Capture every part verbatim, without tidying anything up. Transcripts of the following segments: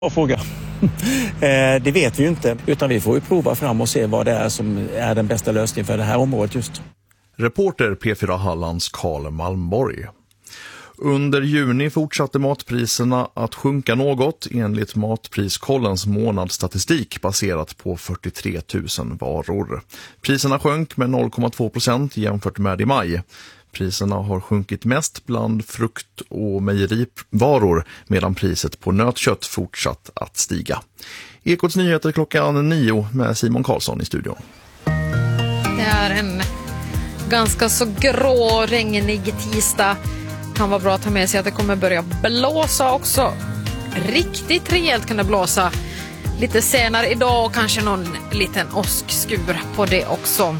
Fråga. Det vet vi ju inte, utan vi får ju prova fram och se vad det är som är den bästa lösningen för det här området just. Reporter P fyra Hallands Karl Malmborg. Under juni fortsatte matpriserna att sjunka något enligt Matpriskollens månadsstatistik baserat på fyrtiotre tusen varor. Priserna sjönk med noll komma två procent jämfört med i maj. Priserna har sjunkit mest bland frukt- och mejerivaror medan priset på nötkött fortsatt att stiga. Ekots nyheter klockan nio med Simon Karlsson i studion. Det är en ganska så grå, regnig tisdag. Kan vara bra att ta med sig att det kommer börja blåsa också. Riktigt rejält kan det blåsa lite senare idag och kanske någon liten åskskur på det också.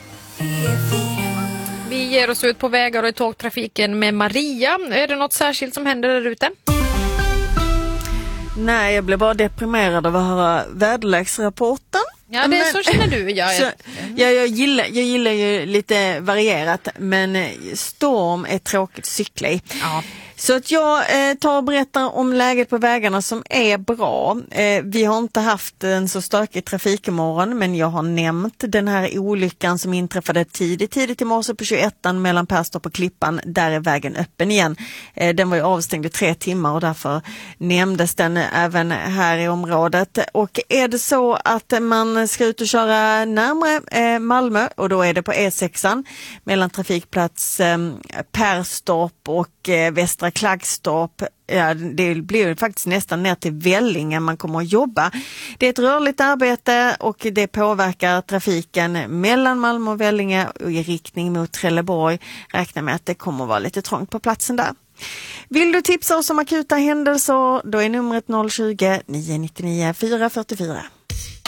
Vi ger oss ut på vägar och i tågtrafiken med Maria. Är det något särskilt som händer där ute? Nej, jag blev bara deprimerad av att höra väderleksrapporten. Ja, det är så känner du. Ja, så, ja, jag, gillar, jag gillar ju lite varierat, men storm är tråkigt att cykla i. Ja. Så att jag eh, tar och berättar om läget på vägarna som är bra. Eh, vi har inte haft en så stökig trafik imorgon, men jag har nämnt den här olyckan som inträffade tidigt, tidigt i morse på tjugoettan mellan Perstorp och Klippan. Där är vägen öppen igen. Eh, den var ju avstängd i tre timmar och därför nämndes den även här i området. Och är det så att man ska ut och köra närmare eh, Malmö, och då är det på E sexan mellan trafikplats eh, Perstorp och eh, Västra Klaggstorp. Ja, det blir faktiskt nästan ner till Vellinge man kommer att jobba. Det är ett rörligt arbete och det påverkar trafiken mellan Malmö och Vellinge och i riktning mot Trelleborg. Räkna med att det kommer att vara lite trångt på platsen där. Vill du tipsa oss om akuta händelser, då är numret noll tjugo, nio nio nio, fyra fyra fyra.